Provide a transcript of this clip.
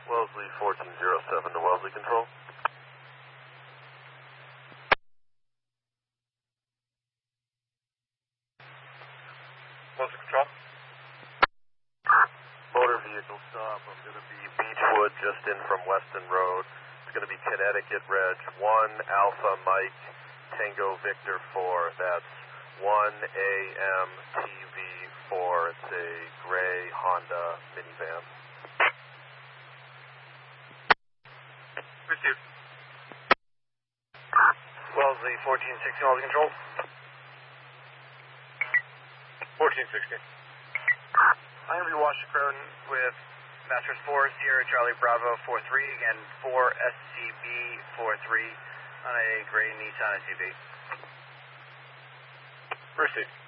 Wellesley 1407 to Wellesley Control. Wellesley Control. Motor vehicle stop. I'm going to be Beechwood, just in from Weston Road. It's going to be Connecticut Reg 1 Alpha Mike Tango Victor 4. That's 1AM TV 4. It's a gray Honda minivan. Received. Wellesley 1460, Wellesley Control. 1460. I'm going to be Washington Croton with Mattress 4, Sierra Charlie Bravo 43 and 4 SCB 43 on a gray Nissan SUV. Received.